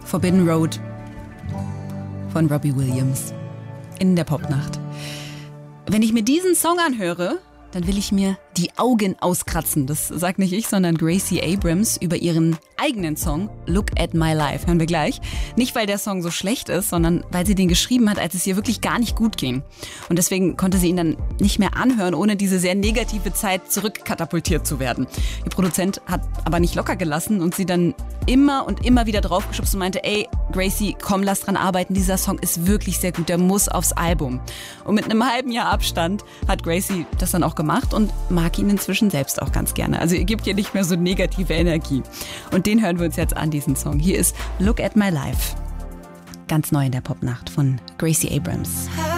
Forbidden Road von Robbie Williams in der Popnacht. Wenn ich mir diesen Song anhöre, dann will ich mir die Augen auskratzen. Das sagt nicht ich, sondern Gracie Abrams über ihren eigenen Song Look at My Life. Hören wir gleich. Nicht, weil der Song so schlecht ist, sondern weil sie den geschrieben hat, als es ihr wirklich gar nicht gut ging. Und deswegen konnte sie ihn dann nicht mehr anhören, ohne diese sehr negative Zeit zurückkatapultiert zu werden. Ihr Produzent hat aber nicht locker gelassen und sie dann immer und immer wieder draufgeschubst und meinte, ey, Gracie, komm, lass dran arbeiten. Dieser Song ist wirklich sehr gut, der muss aufs Album. Und mit einem halben Jahr Abstand hat Gracie das dann auch gemacht und mag ihn inzwischen selbst auch ganz gerne. Also ihr gebt ihr nicht mehr so negative Energie. Und den hören wir uns jetzt an, diesen Song. Hier ist Look at My Life. Ganz neu in der Popnacht von Gracie Abrams.